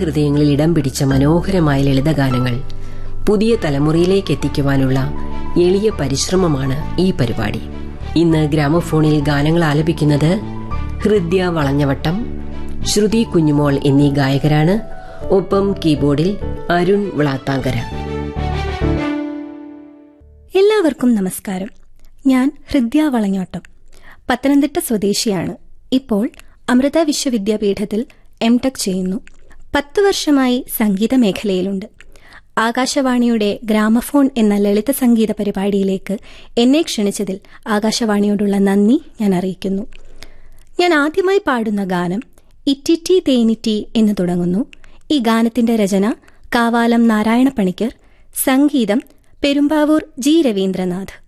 ജനഹൃദയങ്ങളിൽ ഇടം പിടിച്ച മനോഹരമായ ലളിതഗാനങ്ങൾ പുതിയ തലമുറയിലേക്ക് എത്തിക്കുവാനുള്ള എളിയ പരിശ്രമമാണ് ഈ പരിപാടി. ഇന്ന് ഗ്രാമഫോണിൽ ഗാനങ്ങൾ ആലപിക്കുന്നത് ഹൃദ്യ വളഞ്ഞവട്ടം, ശ്രുതി കുഞ്ഞുമോൾ എന്നീ ഗായകരാണ്. ഒപ്പം കീബോർഡിൽ അരുൺ വിളാത്താങ്കര. എല്ലാവർക്കും നമസ്കാരം. ഞാൻ ഹൃദ്യ വളഞ്ഞോട്ടം, പത്തനംതിട്ട സ്വദേശിയാണ്. ഇപ്പോൾ അമൃത വിശ്വവിദ്യാപീഠത്തിൽ എംടെക് ചെയ്യുന്നു. 10 വർഷമായി സംഗീത മേഖലയിലുണ്ട്. ആകാശവാണിയുടെ ഗ്രാമഫോൺ എന്ന ലളിത സംഗീത പരിപാടിയിലേക്ക് എന്നെ ക്ഷണിച്ചതിൽ ആകാശവാണിയോടുള്ള നന്ദി ഞാൻ അറിയിക്കുന്നു. ഞാൻ ആദ്യമായി പാടുന്ന ഗാനം ഇറ്റിറ്റി തേനിറ്റി എന്ന് തുടങ്ങുന്നു. ഈ ഗാനത്തിന്റെ രചന കാവാലം നാരായണ പണിക്കർ, സംഗീതം പെരുമ്പാവൂർ ജി രവീന്ദ്രനാഥ്.